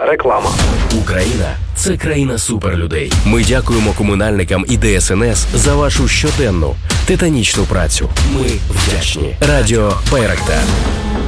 Реклама. Україна – це країна суперлюдей. Ми дякуємо комунальникам і ДСНС за вашу щоденну титанічну працю. Ми вдячні. Радіо Байрактар.